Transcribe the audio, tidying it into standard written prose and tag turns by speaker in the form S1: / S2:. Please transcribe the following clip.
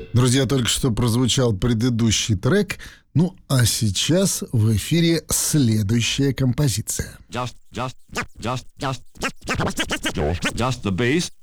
S1: Друзья, только что прозвучал предыдущий трек. Ну, а сейчас в эфире следующая композиция.
S2: Just the bass.